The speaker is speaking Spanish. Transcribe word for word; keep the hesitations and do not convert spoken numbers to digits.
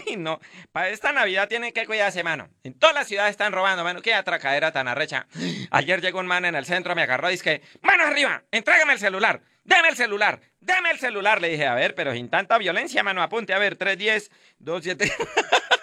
Ay, no. Para esta Navidad tienen que cuidarse, mano. En todas las ciudades están robando, mano. Qué atracadera tan arrecha. Ayer llegó un man en el centro, me agarró y dice que, mano arriba, entrégame el celular. Deme el celular. Deme el celular. Le dije, a ver, pero sin tanta violencia, mano. Apunte, a ver, tres diez, dos siete.